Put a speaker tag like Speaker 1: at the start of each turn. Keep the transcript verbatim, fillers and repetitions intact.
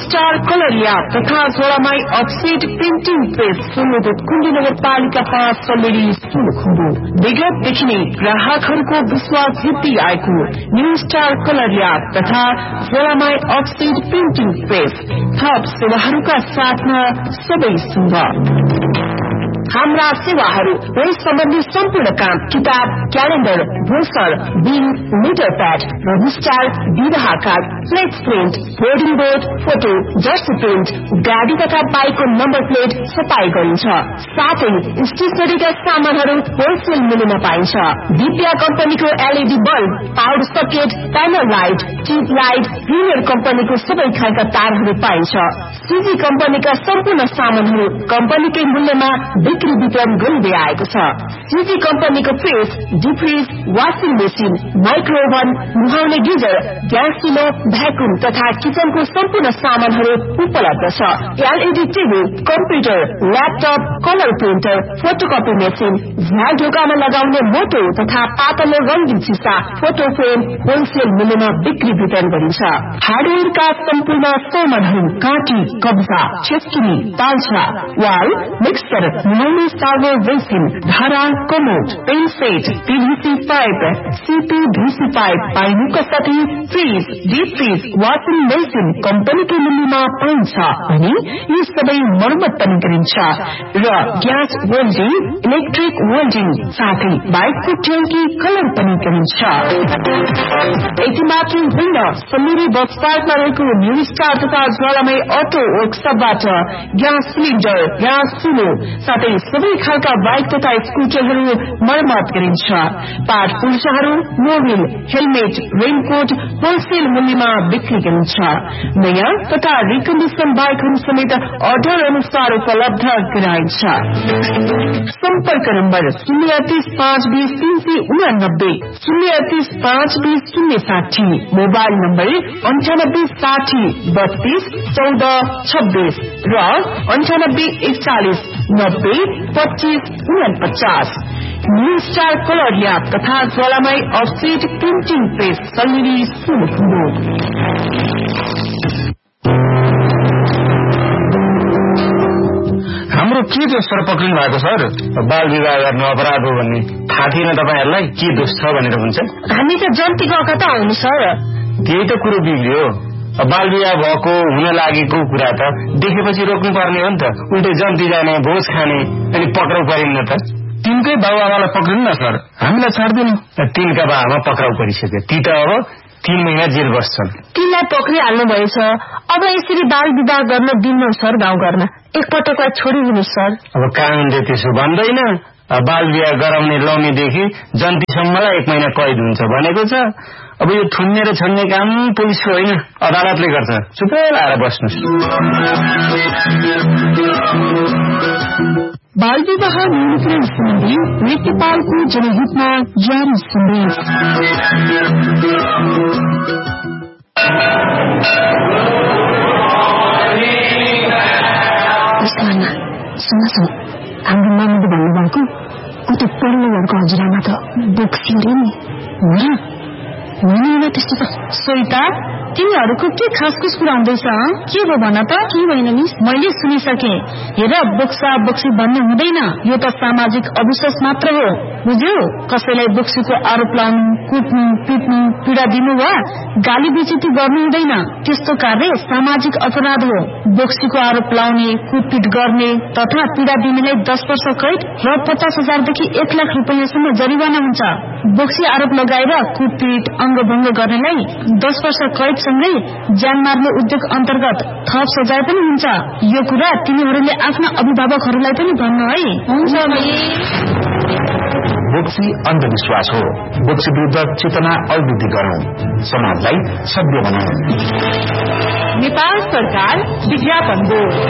Speaker 1: star colour lab तथा झोलामाई offset printing press सुन्दर कुण्डी नगरपालिका पाँच सल्लेरी सुलखुम्बु विगतदेखि नै ग्राहकहरूको विश्वास जित्दै आएको न्यू स्टार कलर ल्याब तथा झोलामाई अफसेट प्रिन्टिङ प्रेस थप सेवाहरूका साथमा सबै सुन्दर हाम्रा सेवाहरू ऋण सम्बन्धी सम्पूर्ण काम किताब calendar brochure bill metre pad registrar विवाह card flex print boarding board photo Jersey print गाडी तथा बाइकको नम्बर प्लेट छपाई गरिन्छ साथै स्टेसनरीका सामानहरू होलसेल मूल्यमा पाइन्छ दिव्या कम्पनीको LED bulb power socket panel light tube light premier कम्पनीको सबै खालका तारहरू पाइन्छ सीजी कम्पनीका सम्पूर्ण सामानहरू कम्पनीकै मूल्यमा बिक्री वितरण गरिँदै आएको छ सीजी कम्पनीको फ्रिज डिफ्रिज वाशिङ मेसिन माइक्रोओभन नुहाउने गिजर ग्यास चुलो भ्याकुम तथा किचनको सम्पूर्ण सामानहरू उपलब्ध छ LED TV computer laptop colour printer photocopy machine झ्याल ढोकामा लगाउने मोटो तथा पातलो रंगीन सिसा फोटो फ्रेम होलसेल मूल्यमा बिक्री वितरण गरिन्छ हार्डवेयरका सम्पूर्ण सामानहरू काँटी कब्जा छेस्किनी तालछा वाल मिक्सर नुहाउने सार्भर बेसिन धारा commode pain set PVC pipe CPVC pipe पाइनुका साथै fridge deep fridge washing machine कम्पनीको मूल्यमा पाइन्छ अनि यी सबै मर्मत पनि गरिन्छ र ग्यास वेल्डिङ इलेक्ट्रिक वेल्डिङ साथै बाइकको ट्याङ्की कलर पनि गरिन्छ यति मात्र होइन सल्लेरी बस पार्कमा रहेको न्यू स्टार तथा ज्वालामाई अटो वर्कसपबाट ग्यास सिलिन्डर ग्यास चुलो साथै सबै खालका बाइक तथा स्कुटरहरू मर्मत गरिन्छ part पुर्जाहरू Mobil helmet raincoat wholesale मूल्यमा बिक्री गरिन्छ नयाँ तथा रिकन्डिसन बाइकहरू समेत अर्डर अनुसार उपलब्ध गराइन्छ सम्पर्क नम्बर शून्य तीस पाँच बीस तीन सय उनानब्बे शून्य तीस पाँच बीस शून्य साठी मोबाइल नम्बर अन्ठानब्बे साठी बत्तीस चौध छब्बीस र अन्ठानब्बे एकचालिस नब्बे पच्चीस उनपचास न्यू स्टार कलर ल्याब तथा ज्वालामाई अफसेट प्रिन्टिङ प्रेस सल्लेरी सुलखुम्बु
Speaker 2: हाम्रो के दोष सर पक्रिनु भएको सर बाल विवाह गर्नु अपराध हो भन्ने थाहा थिएन तपाईहरुलाई के दोष छ भनेर हुन्छ
Speaker 1: हामी त जन्ती गएका त होइन सर
Speaker 2: त्यही त कुरो बिग्रियो बाल विवाह भएको हुन लागेको कुरा त देखेपछि रोक्नु पर्ने हो नि त उल्टै जन्ती जाने भोज खाने अनि पक्राउ परिन्न त तिनकै बाबुआमालाई पक्रिनु न सर हामीलाई छाड्दिनु तिनका बाबुआमा पक्राउ परिसक्यो ती त अब तीन महिना जेल बस्छन्
Speaker 1: तिनलाई पक्रिहाल्नु भएछ अब यसरी बाल विवाह गर्न दिन्न सर गाउँ गर्न एकपटकलाई छोडिदिनु सर
Speaker 2: अब कानूनले त्यसो भन्दैन बाल विवाह गराउने लाउनेदेखि जन्तीसम्मलाई एक महिना कैद हुन्छ भनेको छ अब यो ठुन्ने र छन्ने काम पुलिसको होइन अदालतले गर्छ चुपै लाएर बस्नुस्
Speaker 1: बाल विवाह न्यूनीकरण सम्बन्धी नेपालको जनहितमा जारी सन्देश सुन सुन हाम्रो मामुले भन्नुभएको उता पल्लो घरको हजुरआमा त बोक्सी अरे नि होइन त्यस्तो त सोइता तिमीहरूको के खास कुछ कुरा हुँदैछ के हो भन त के भएन मिस मैले सुनिसके हेर बोक्सा बोक्सी भन्ने हुँदैन यो त सामाजिक अविश्वास मात्र हो बुझ्यौ कसैलाई बोक्सीको आरोप लाउनु कुट्नु पिट्नु पीडा दिनु वा गाली बेइज्जती गर्नु हुँदैन त्यस्तो कार्य सामाजिक अपराध हो बोक्सीको आरोप लाउने कुटपिट गर्ने तथा पीडा दिनेलाई दस वर्ष कैद र पचास हजारदेखि एक लाख रुपियाँसम्म जरिवाना हुन्छ बोक्सी आरोप लगाएर कुटपिट अङ्गभङ्ग गर्नेलाई दस वर्ष कैद सँगै ज्यान मार्ने उद्योग अन्तर्गत थप सजाय पनि हुन्छ यो कुरा तिमीहरूले आफ्ना अभिभावकहरूलाई पनि भन्नु है हुन्छ
Speaker 3: बोक्सी अन्धविश्वास हो बोक्सी विरुद्ध चेतना अभिवृद्धि गरौं समाजलाई सभ्य बनाऊ नेपाल सरकार विज्ञापन बोर्ड